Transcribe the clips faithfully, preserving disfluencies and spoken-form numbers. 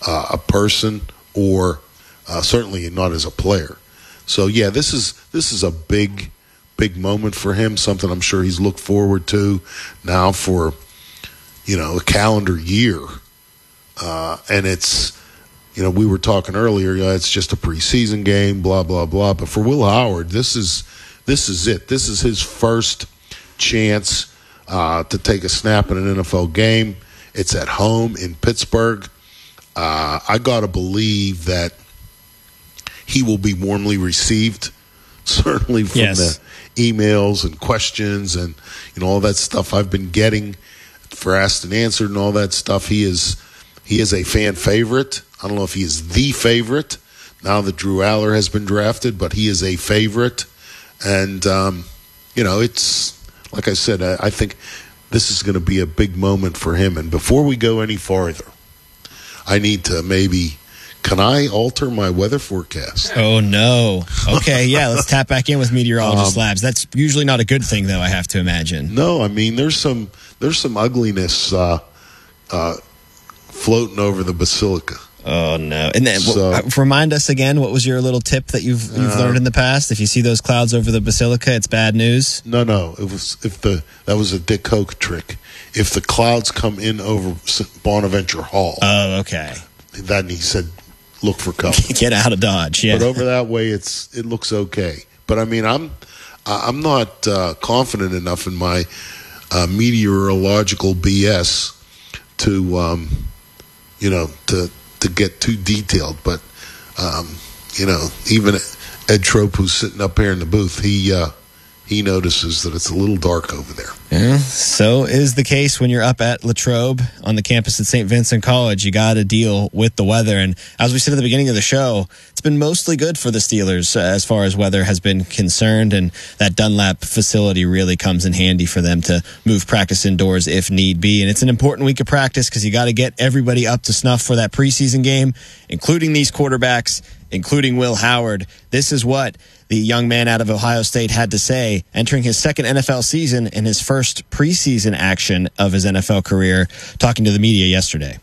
uh, a person or uh, certainly not as a player. So yeah, this is this is a big, big moment for him. Something I'm sure he's looked forward to now for, you know, a calendar year. Uh, and it's, you know, we were talking earlier. You know, it's just a preseason game, blah blah blah. But for Will Howard, this is this is it. This is his first chance uh, to take a snap in an N F L game. It's at home in Pittsburgh. Uh, I gotta believe that he will be warmly received, certainly from yes. the emails and questions and, you know, all that stuff I've been getting for asked and answered and all that stuff. He is he is a fan favorite. I don't know if he is the favorite now that Drew Aller has been drafted, but he is a favorite. And, um, you know, it's, like I said, I, I think this is going to be a big moment for him. And before we go any farther, I need to maybe, can I alter my weather forecast? Oh, no. Okay, yeah, let's tap back in with Meteorologist um, Labs. That's usually not a good thing, though, I have to imagine. No, I mean, there's some there's some ugliness uh, uh, floating over the Basilica. Oh, no. And then, so, well, remind us again, what was your little tip that you've you've uh, learned in the past? If you see those clouds over the Basilica, it's bad news? No, no. It was if the that was a Dick Hoke trick. If the clouds come in over Bonaventure Hall. Oh, okay. Then he said, look for cover. Get out of Dodge, yeah. But over that way, it's it looks okay. But, I mean, I'm, I'm not uh, confident enough in my uh, meteorological B S to, um, you know, to to get too detailed. But, um, you know, even Ed Trope, who's sitting up here in the booth, he uh, he notices that it's a little dark over there. Yeah, so is the case when you're up at Latrobe on the campus at Saint Vincent College. You got to deal with the weather. And as we said at the beginning of the show, it's been mostly good for the Steelers uh, as far as weather has been concerned. And that Dunlap facility really comes in handy for them to move practice indoors if need be. And it's an important week of practice because you got to get everybody up to snuff for that preseason game, including these quarterbacks, including Will Howard. This is what the young man out of Ohio State had to say, entering his second N F L season and his first preseason action of his N F L career, talking to the media yesterday.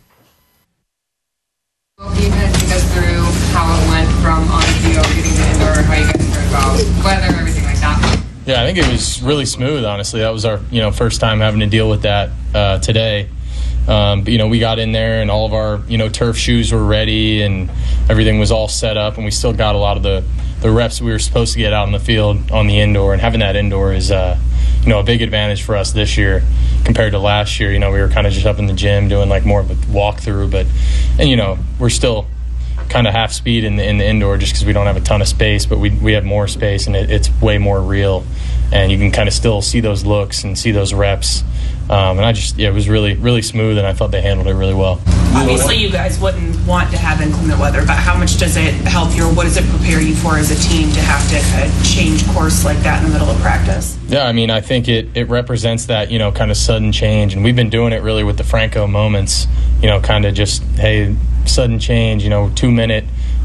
Well, can you kind of take us through how it went from on field, getting to indoor, how you guys heard about weather, everything like that? Yeah, I think it was really smooth, honestly. That was our you know first time having to deal with that uh, today. Um, but, you know, we got in there and all of our, you know, turf shoes were ready and everything was all set up, and we still got a lot of the, the reps we were supposed to get out in the field on the indoor. And having that indoor is, uh, you know, a big advantage for us this year compared to last year. You know, we were kind of just up in the gym doing like more of a walkthrough, but, and, you know, we're still kind of half speed in the, in the indoor just because we don't have a ton of space, but we we have more space and it, it's way more real. And you can kind of still see those looks and see those reps. Um, and I just, yeah, it was really, really smooth, and I thought they handled it really well. Obviously, you guys wouldn't want to have inclement weather, but how much does it help you, or what does it prepare you for as a team to have to kind of change course like that in the middle of practice? Yeah, I mean, I think it, it represents that, you know, kind of sudden change. And we've been doing it really with the Franco moments, you know, kind of just, hey, sudden change, you know, two-minute,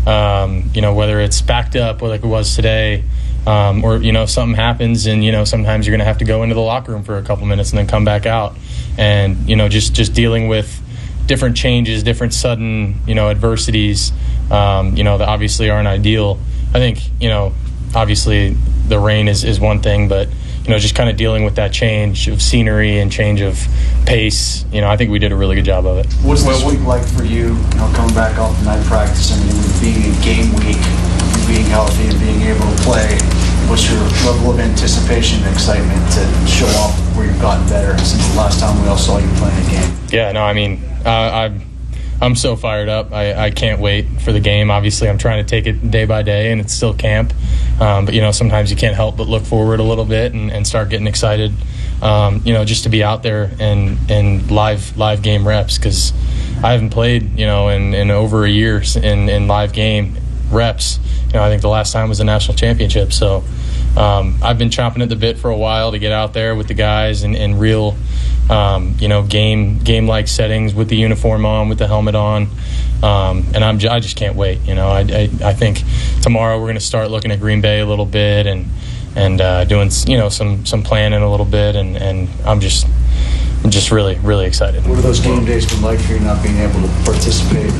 um, you know, whether it's backed up like it was today, Um, or, you know, something happens and, you know, sometimes you're going to have to go into the locker room for a couple minutes and then come back out. And, you know, just, just dealing with different changes, different sudden, you know, adversities, um, you know, that obviously aren't ideal. I think, you know, obviously the rain is, is one thing, but, you know, just kind of dealing with that change of scenery and change of pace, you know, I think we did a really good job of it. What's this week like for you, you know, coming back off the night practice and being in game week, being healthy and being able to play? What's your level of anticipation and excitement to show off where you've gotten better since the last time we all saw you playing a game? Yeah, no, I mean, uh, I'm, I'm so fired up. I, I can't wait for the game. Obviously, I'm trying to take it day by day, and it's still camp. Um, but, you know, sometimes you can't help but look forward a little bit and, and start getting excited, um, you know, just to be out there and, and live live game reps, because I haven't played, you know, in, in over a year in, in live game reps. You know, I think the last time was the national championship. So um, I've been chomping at the bit for a while to get out there with the guys in, in real, um, you know, game game like settings with the uniform on, with the helmet on, um, and I'm j- I just can't wait. You know, I, I I think tomorrow we're going to start looking at Green Bay a little bit and and uh, doing you know some some planning a little bit, and, and I'm just I'm just really really excited. What are those game days been like for you not being able to participate